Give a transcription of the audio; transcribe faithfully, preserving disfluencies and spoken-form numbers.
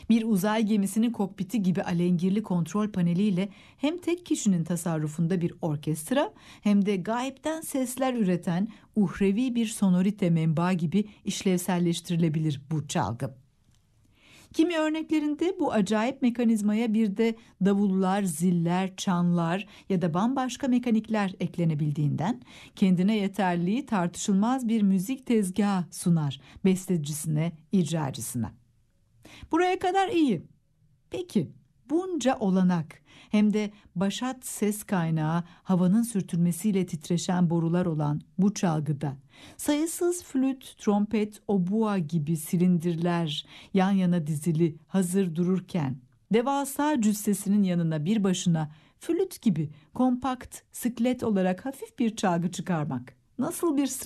Bir uzay gemisinin kokpiti gibi alengirli kontrol paneliyle hem tek kişinin tasarrufunda bir orkestra hem de gayipten sesler üreten uhrevi bir sonorite menbaı gibi işlevselleştirilebilir bu çalgı. Kimi örneklerinde bu acayip mekanizmaya bir de davullar, ziller, çanlar ya da bambaşka mekanikler eklenebildiğinden kendine yeterliği tartışılmaz bir müzik tezgahı sunar bestecisine, icracısına. Buraya kadar iyi. Peki bunca olanak hem de başat ses kaynağı havanın sürtünmesiyle titreşen borular olan bu çalgıda sayısız flüt, trompet, obua gibi silindirler yan yana dizili hazır dururken devasa cüssesinin yanına bir başına flüt gibi kompakt, sıklet olarak hafif bir çalgı çıkarmak nasıl bir